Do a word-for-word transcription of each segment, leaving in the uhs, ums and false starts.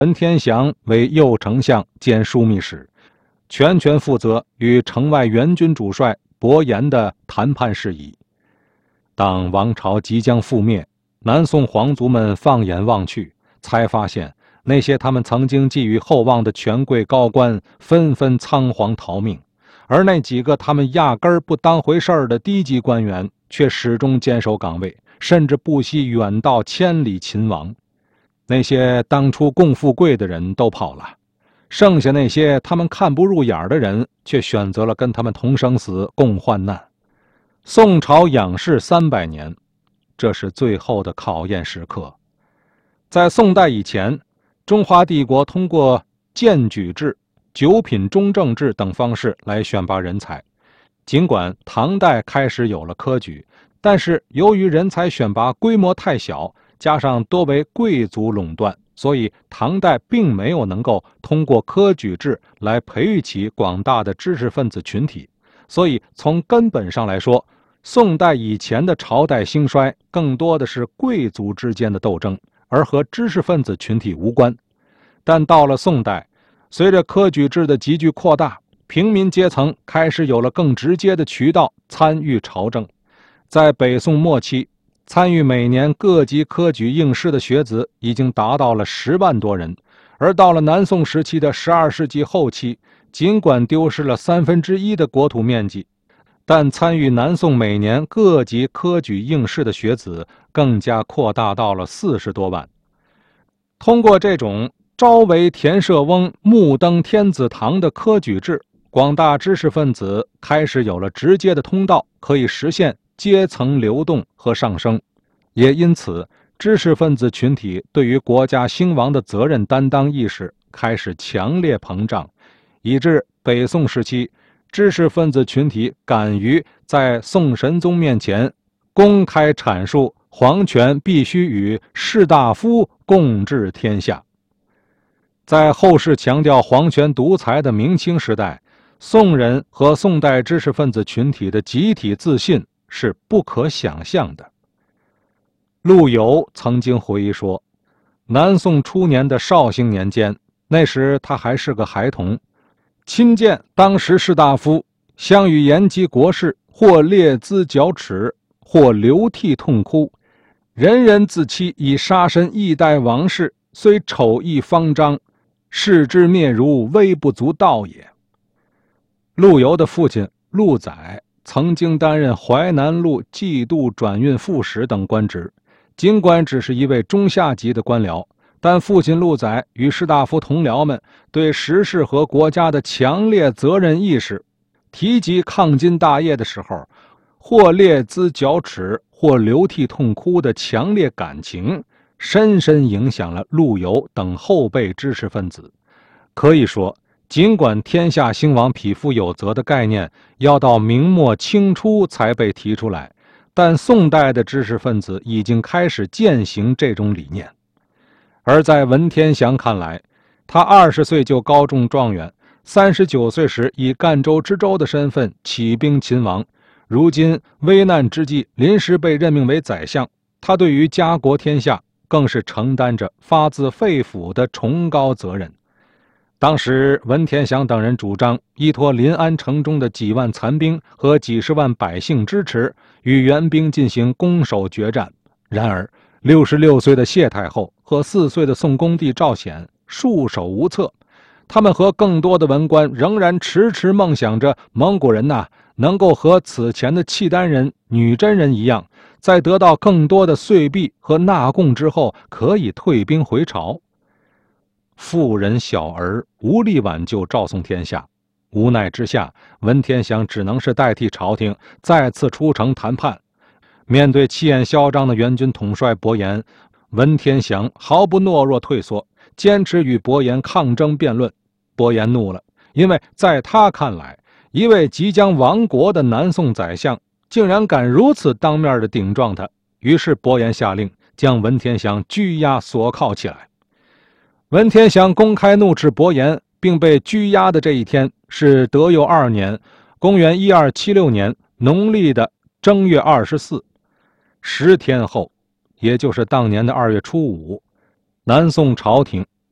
文天祥为右丞相兼枢密使，全权负责与城外援军主帅伯颜的谈判事宜。当王朝即将覆灭，南宋皇族们放眼望去，才发现那些他们曾经寄予厚望的权贵高官纷纷仓皇逃命，而那几个他们压根儿不当回事儿的低级官员却始终坚守岗位，甚至不惜远道千里勤王。那些当初共富贵的人都跑了，剩下那些他们看不入眼的人却选择了跟他们同生死共患难。宋朝仰视三百年，这是最后的考验时刻。在宋代以前，中华帝国通过荐举制、九品中正制等方式来选拔人才。尽管唐代开始有了科举，但是由于人才选拔规模太小，加上多为贵族垄断，所以唐代并没有能够通过科举制来培育起广大的知识分子群体。所以从根本上来说，宋代以前的朝代兴衰更多的是贵族之间的斗争，而和知识分子群体无关。但到了宋代，随着科举制的急剧扩大，平民阶层开始有了更直接的渠道参与朝政。在北宋末期，参与每年各级科举应试的学子已经达到了十万多人，而到了南宋时期的十二世纪后期，尽管丢失了三分之一的国土面积，但参与南宋每年各级科举应试的学子更加扩大到了四十多万。通过这种朝为田舍翁，暮登天子堂的科举制，广大知识分子开始有了直接的通道，可以实现阶层流动和上升。也因此，知识分子群体对于国家兴亡的责任担当意识开始强烈膨胀，以致北宋时期，知识分子群体敢于在宋神宗面前公开阐述皇权必须与士大夫共治天下。在后世强调皇权独裁的明清时代，宋人和宋代知识分子群体的集体自信是不可想象的。陆游曾经回忆说，南宋初年的绍兴年间，那时他还是个孩童，亲见当时士大夫相与言及国事，或列兹矫齿，或流涕痛哭，人人自欺以杀身义待王室，虽丑异方章，视之灭如微不足道也。陆游的父亲陆载曾经担任淮南路季度转运副使等官职，尽管只是一位中下级的官僚，但父亲陆载与士大夫同僚们对时事和国家的强烈责任意识，提及抗金大业的时候，或列兹矫齿，或流涕痛哭的强烈感情，深深影响了陆游等后辈知识分子。可以说，尽管天下兴亡匹夫有责的概念要到明末清初才被提出来，但宋代的知识分子已经开始践行这种理念。而在文天祥看来，他二十岁就高中状元，三十九岁时以赣州知州的身份起兵勤王，如今危难之际临时被任命为宰相，他对于家国天下更是承担着发自肺腑的崇高责任。当时文天祥等人主张依托临安城中的几万残兵和几十万百姓支持，与援兵进行攻守决战。然而六十六岁的谢太后和四岁的宋恭帝赵显束手无策，他们和更多的文官仍然迟迟梦想着蒙古人呐、啊、能够和此前的契丹人、女真人一样，在得到更多的岁币和纳贡之后，可以退兵回朝。妇人小儿无力挽救赵宋天下，无奈之下，文天祥只能是代替朝廷再次出城谈判。面对气焰嚣张的援军统帅伯颜，文天祥毫不懦弱退缩，坚持与伯颜抗争辩论。伯颜怒了，因为在他看来，一位即将亡国的南宋宰相竟然敢如此当面的顶撞他。于是伯颜下令将文天祥拘押锁铐起来。文天祥公开怒斥伯颜并被拘押的这一天是德佑二年，公元一二七六年农历的正月二十四。十天后，也就是当年的二月初五，南宋朝廷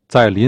在临